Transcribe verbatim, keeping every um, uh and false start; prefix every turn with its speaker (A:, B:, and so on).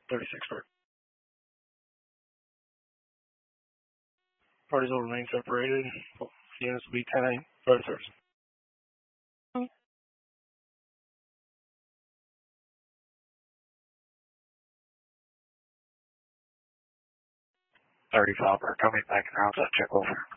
A: thirty-six Park. Parties will remain separated. Units will be ten A M for the service. thirty-five Park, coming back in house, check over.